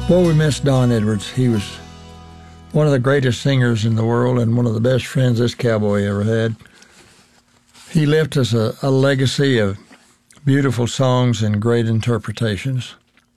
Boy, we miss Don Edwards. He was one of the greatest singers in the world and one of the best friends this cowboy ever had. He left us a legacy of beautiful songs and great interpretations.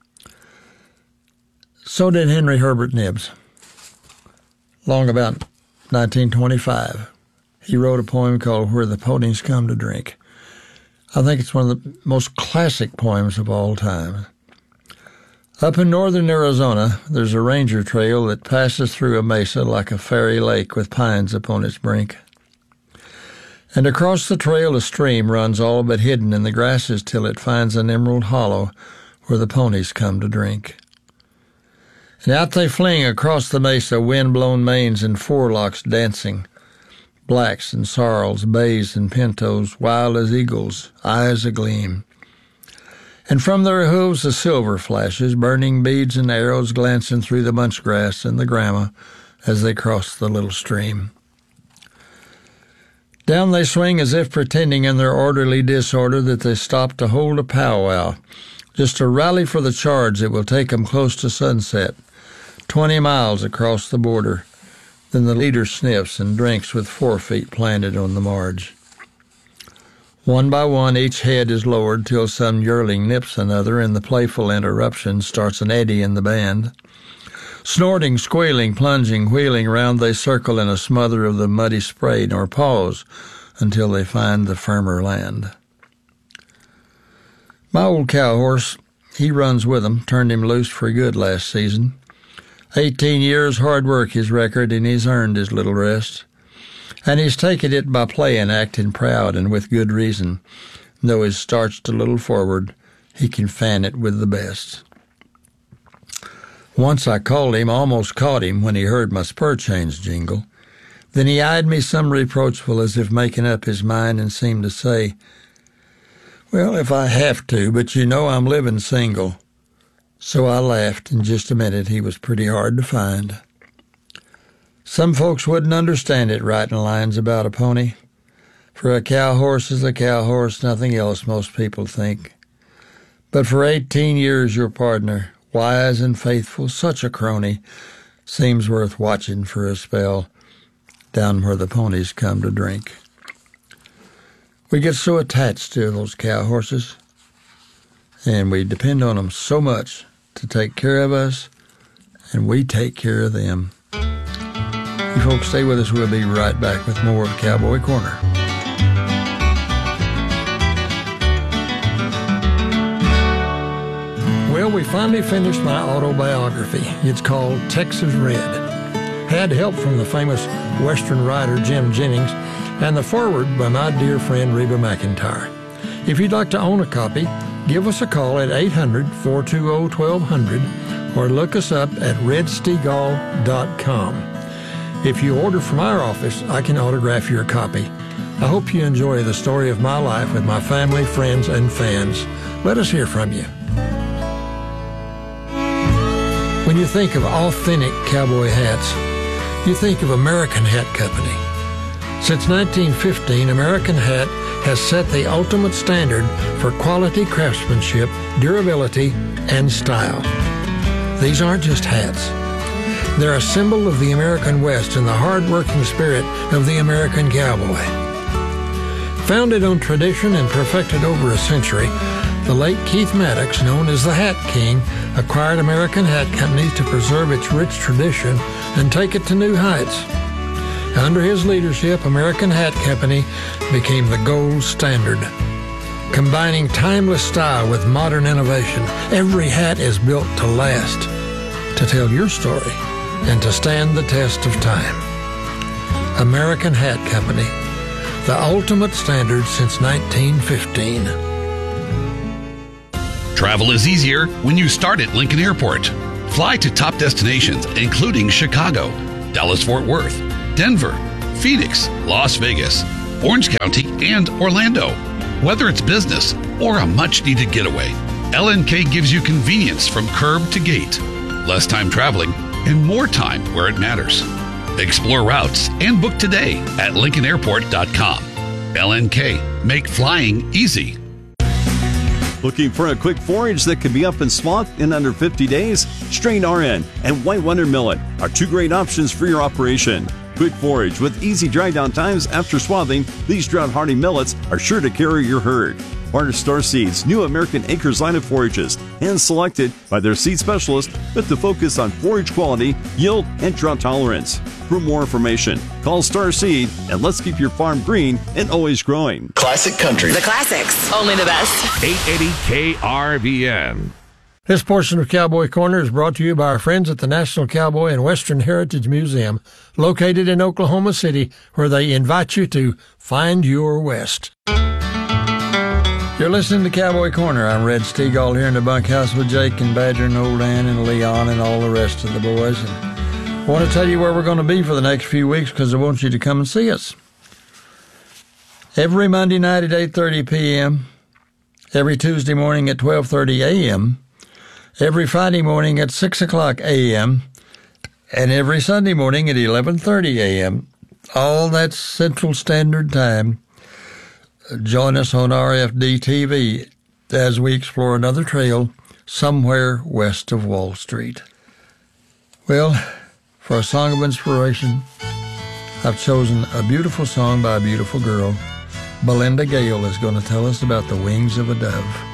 So did Henry Herbert Nibbs. Long about 1925, he wrote a poem called Where the Ponies Come to Drink. I think it's one of the most classic poems of all time. Up in northern Arizona, there's a ranger trail that passes through a mesa like a fairy lake with pines upon its brink. And across the trail a stream runs all but hidden in the grasses till it finds an emerald hollow where the ponies come to drink. And out they fling across the mesa, wind-blown manes and forelocks dancing, blacks and sorrels, bays and pintos, wild as eagles, eyes agleam. And from their hooves the silver flashes, burning beads and arrows glancing through the bunch grass and the grama as they cross the little stream. Down they swing as if pretending in their orderly disorder that they stop to hold a powwow, just to rally for the charge that will take them close to sunset, 20 miles across the border. Then the leader sniffs and drinks with 4 feet planted on the marge. One by one each head is lowered till some yearling nips another, and the playful interruption starts an eddy in the band. Snorting, squealing, plunging, wheeling round they circle in a smother of the muddy spray, nor pause until they find the firmer land. My old cow horse, he runs with 'em, turned him loose for good last season. 18 years hard work his record, and he's earned his little rest. And he's taken it by playing, acting proud, and with good reason. Though he's starched a little forward, he can fan it with the best. Once I called him, almost caught him, when he heard my spur chains jingle. Then he eyed me some reproachful, as if making up his mind, and seemed to say, "Well, if I have to, but you know I'm living single." So I laughed. In just a minute he was pretty hard to find. Some folks wouldn't understand it, writing lines about a pony. For a cow horse is a cow horse, nothing else, most people think. But for 18 years your partner, wise and faithful, such a crony, seems worth watching for a spell down where the ponies come to drink. We get so attached to those cow horses, and we depend on them so much to take care of us, and we take care of them. You folks stay with us. We'll be right back with more of Cowboy Corner. Well, we finally finished my autobiography. It's called Texas Red. Had help from the famous Western writer Jim Jennings and the foreword by my dear friend Reba McEntire. If you'd like to own a copy, give us a call at 800-420-1200 or look us up at redstegall.com. If you order from our office, I can autograph your copy. I hope you enjoy the story of my life with my family, friends, and fans. Let us hear from you. When you think of authentic cowboy hats, you think of American Hat Company. Since 1915, American Hat has set the ultimate standard for quality craftsmanship, durability, and style. These aren't just hats. They're a symbol of the American West and the hard-working spirit of the American cowboy. Founded on tradition and perfected over a century, the late Keith Maddox, known as the Hat King, acquired American Hat Company to preserve its rich tradition and take it to new heights. Under his leadership, American Hat Company became the gold standard. Combining timeless style with modern innovation, every hat is built to last, to tell your story, and to stand the test of time. American Hat Company, the ultimate standard since 1915. Travel is easier when you start at Lincoln Airport. Fly to top destinations including Chicago, Dallas-Fort Worth, Denver, Phoenix, Las Vegas, Orange County, and Orlando. Whether it's business or a much-needed getaway, LNK gives you convenience from curb to gate, less time traveling, and more time where it matters. Explore routes and book today at LincolnAirport.com. LNK, make flying easy. Looking for a quick forage that can be up and swamped in under 50 days? Strain RN and White Wonder Millet are two great options for your operation. Quick forage with easy dry down times after swathing, these drought-hardy millets are sure to carry your herd. Part of Star Seed's new American Acres line of forages, hand-selected by their seed specialist with the focus on forage quality, yield, and drought tolerance. For more information, call Star Seed and let's keep your farm green and always growing. Classic Country. The classics. Only the best. 880 KRVN. This portion of Cowboy Corner is brought to you by our friends at the National Cowboy and Western Heritage Museum, located in Oklahoma City, where they invite you to find your West. You're listening to Cowboy Corner. I'm Red Stegall here in the bunkhouse with Jake and Badger and Old Dan and Leon and all the rest of the boys. And I want to tell you where we're going to be for the next few weeks because I want you to come and see us. Every Monday night at 8:30 p.m., every Tuesday morning at 12:30 a.m., every Friday morning at 6 o'clock a.m., and every Sunday morning at 11:30 a.m., all that's Central Standard Time. Join us on RFD TV as we explore another trail somewhere west of Wall Street. Well, for a song of inspiration, I've chosen a beautiful song by a beautiful girl. Belinda Gale is going to tell us about the wings of a dove.